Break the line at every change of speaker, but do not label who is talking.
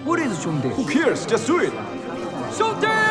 What is 兄弟
Who cares? Just do it.
兄弟！